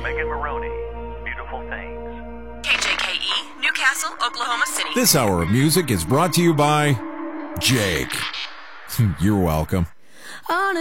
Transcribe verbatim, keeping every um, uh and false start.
Megan Maroney, Beautiful Things. K J K E, Newcastle, Oklahoma City. This hour of music is brought to you by Jake. You're welcome. On a